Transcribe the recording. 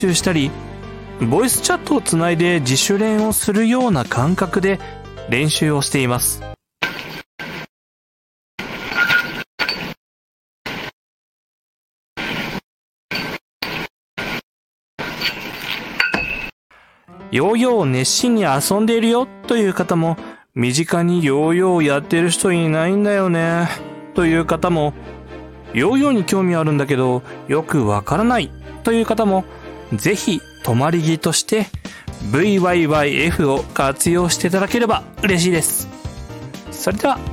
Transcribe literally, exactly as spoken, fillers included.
習したり、ボイスチャットをつないで自主練をするような感覚で練習をしています。ヨーヨーを熱心に遊んでいるよという方も、身近にヨーヨーをやってる人いないんだよねという方も、ヨーヨーに興味あるんだけどよくわからないという方も、ぜひ泊まり木として ブイワイワイエフ を活用していただければ嬉しいです。それでは